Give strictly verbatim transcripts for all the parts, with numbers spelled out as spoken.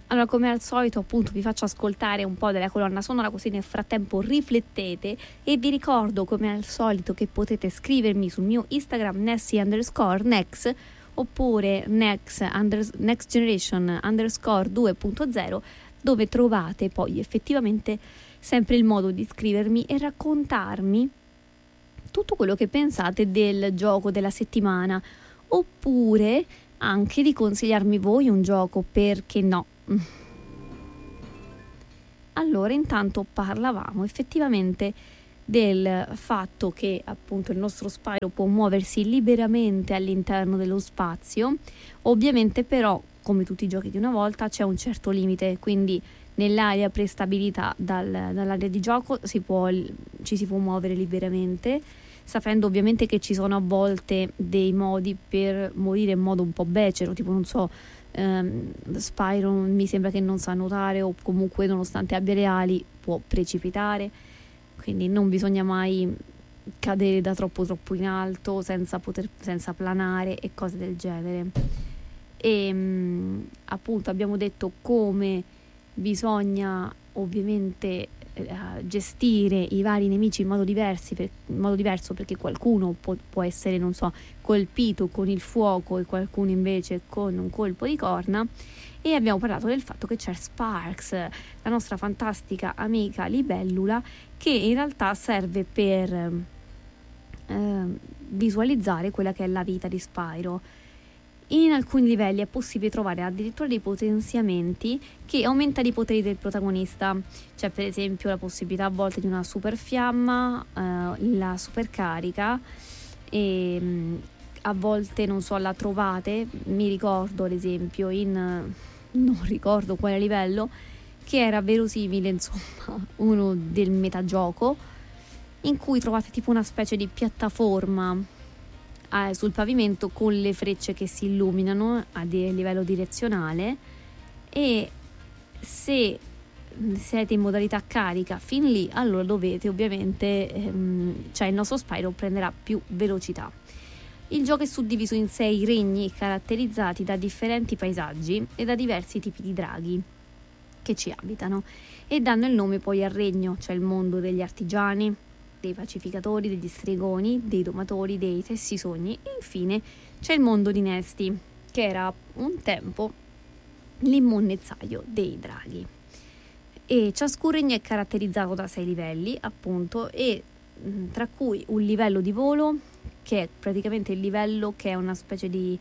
Allora, come al solito, appunto, vi faccio ascoltare un po' della colonna sonora, così nel frattempo riflettete, e vi ricordo, come al solito, che potete scrivermi sul mio Instagram Nessie underscore next, oppure next, under, next generation underscore due punto zero, dove trovate poi effettivamente sempre il modo di scrivermi e raccontarmi tutto quello che pensate del gioco della settimana, oppure anche di consigliarmi voi un gioco, perché no. Allora, intanto parlavamo effettivamente del fatto che appunto il nostro Spyro può muoversi liberamente all'interno dello spazio. Ovviamente però, come tutti i giochi di una volta, c'è un certo limite, quindi nell'area prestabilita dal, dall'area di gioco si può, ci si può muovere liberamente, sapendo ovviamente che ci sono a volte dei modi per morire in modo un po' becero, tipo non so, ehm, Spyro mi sembra che non sa nuotare, o comunque nonostante abbia le ali può precipitare, quindi non bisogna mai cadere da troppo troppo in alto senza poter senza planare e cose del genere. E mh, appunto abbiamo detto come bisogna ovviamente eh, gestire i vari nemici in modo, diversi, per, in modo diverso, perché qualcuno può, può essere, non so, colpito con il fuoco e qualcuno invece con un colpo di corna. E abbiamo parlato del fatto che c'è Sparx, la nostra fantastica amica libellula, che in realtà serve per eh, visualizzare quella che è la vita di Spyro. In alcuni livelli è possibile trovare addirittura dei potenziamenti che aumentano i poteri del protagonista. C'è per esempio la possibilità a volte di una super fiamma, eh, la super carica, e mh, a volte, non so, la trovate, mi ricordo ad esempio in, non ricordo quale livello, che era verosimile, insomma, uno del metagioco, in cui trovate tipo una specie di piattaforma Eh, sul pavimento con le frecce che si illuminano a di- livello direzionale, e se siete in modalità carica fin lì, allora dovete ovviamente ehm, cioè il nostro Spyro prenderà più velocità. Il gioco è suddiviso in sei regni caratterizzati da differenti paesaggi e da diversi tipi di draghi che ci abitano, e danno il nome poi al regno. C'è il mondo degli artigiani, dei pacificatori, degli stregoni, dei domatori, dei tessisogni, e infine c'è il mondo di Nesti, che era un tempo l'immonezzaio dei draghi. E ciascun regno è caratterizzato da sei livelli, appunto, e mh, tra cui un livello di volo, che è praticamente il livello che è una specie di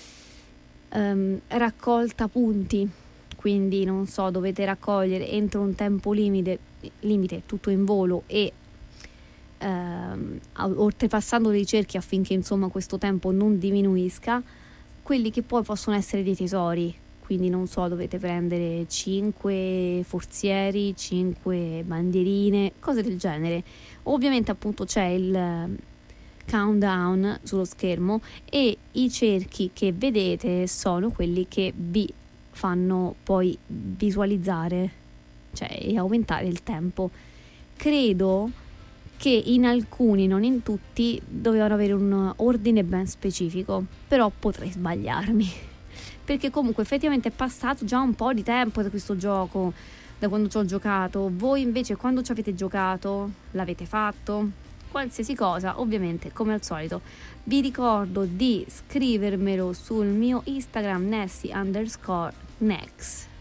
um, raccolta punti, quindi non so, dovete raccogliere entro un tempo limite, limite tutto in volo, e Uh, oltrepassando dei cerchi affinché insomma questo tempo non diminuisca, quelli che poi possono essere dei tesori. Quindi non so, dovete prendere cinque forzieri, cinque bandierine, cose del genere. Ovviamente appunto c'è il countdown sullo schermo, e i cerchi che vedete sono quelli che vi fanno poi visualizzare, cioè, e aumentare il tempo. Credo che in alcuni, non in tutti, dovevano avere un ordine ben specifico, però potrei sbagliarmi, perché comunque effettivamente è passato già un po' di tempo da questo gioco, da quando ci ho giocato. Voi invece quando ci avete giocato? L'avete fatto? Qualsiasi cosa, ovviamente, come al solito, vi ricordo di scrivermelo sul mio Instagram Nessie underscore next.